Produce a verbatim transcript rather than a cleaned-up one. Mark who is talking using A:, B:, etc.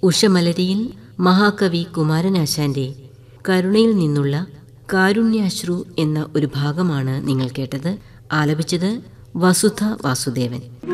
A: ഉഷമലരിയിൽ മഹാകവി കുമാരനാശാന്റെ കരുണയിൽ നിന്നുള്ള കാരുണ്യാശ്രു എന്ന ഒരു ഭാഗമാണ് നിങ്ങൾ കേട്ടത്. ആലപിച്ചത് വസുധ വാസുദേവൻ.